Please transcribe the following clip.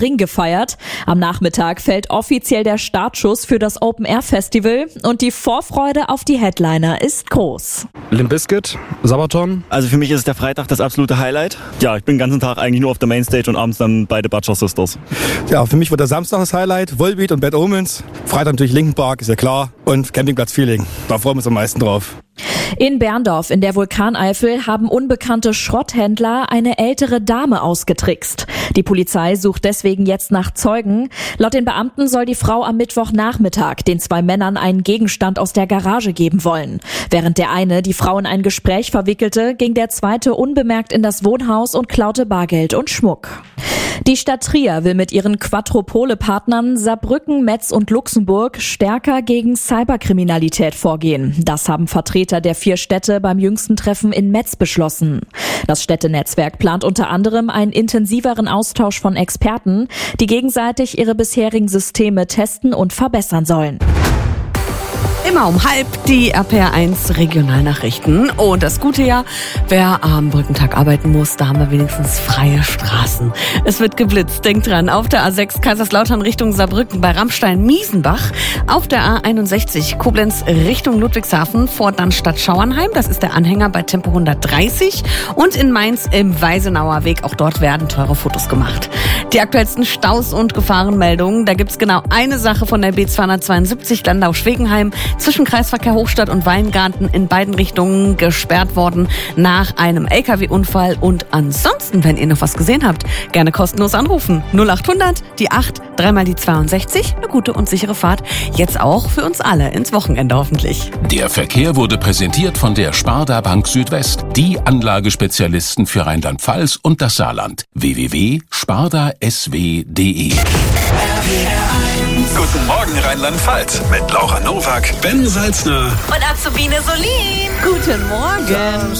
Ring gefeiert. Am Nachmittag fällt offiziell der Startschuss für das Open-Air-Festival und die Vorfreude auf die Headliner ist groß. Limp Bizkit, Sabaton. Also für mich ist der Freitag das absolute Highlight. Ja, ich bin den ganzen Tag eigentlich nur auf der Mainstage und abends dann bei The Butcher Sisters. Ja, für mich wird der Samstag das Highlight, Volbeat und Bad Omens. Freitag natürlich Linkin Park, ist ja klar. Und Campingplatz-Feeling, da freuen wir uns am meisten drauf. In Berndorf in der Vulkaneifel haben unbekannte Schrotthändler eine ältere Dame ausgetrickst. Die Polizei sucht deswegen jetzt nach Zeugen. Laut den Beamten soll die Frau am Mittwochnachmittag den 2 Männern einen Gegenstand aus der Garage geben wollen. Während der eine die Frau in ein Gespräch verwickelte, ging der zweite unbemerkt in das Wohnhaus und klaute Bargeld und Schmuck. Die Stadt Trier will mit ihren Quadrupole-Partnern Saarbrücken, Metz und Luxemburg stärker gegen Cyberkriminalität vorgehen. Das haben Vertreter der 4 Städte beim jüngsten Treffen in Metz beschlossen. Das Städtenetzwerk plant unter anderem einen intensiveren Austausch von Experten, die gegenseitig ihre bisherigen Systeme testen und verbessern sollen. Immer um 12:30 die RPR1 Regionalnachrichten. Und das Gute ja, wer am Brückentag arbeiten muss, da haben wir wenigstens freie Straßen. Es wird geblitzt, denkt dran, auf der A6 Kaiserslautern Richtung Saarbrücken bei Rammstein-Miesenbach, auf der A61 Koblenz Richtung Ludwigshafen vor dann Stadt-Schauernheim, das ist der Anhänger bei Tempo 130 und in Mainz im Weisenauer Weg, auch dort werden teure Fotos gemacht. Die aktuellsten Staus und Gefahrenmeldungen, da gibt's genau eine Sache von der B272 Landau-Schwegenheim, zwischen Kreisverkehr Hochstadt und Weingarten in beiden Richtungen gesperrt worden nach einem LKW-Unfall. Und ansonsten, wenn ihr noch was gesehen habt, gerne kostenlos anrufen. 0800 die 8 3 die 62. Eine gute und sichere Fahrt. Jetzt auch für uns alle ins Wochenende hoffentlich. Der Verkehr wurde präsentiert von der Sparda Bank Südwest. Die Anlagespezialisten für Rheinland-Pfalz und das Saarland. www.spardasw.de. Guten Morgen Rheinland-Pfalz mit Laura Nowak, Ben Salzner Und Azubine Solin. Guten Morgen.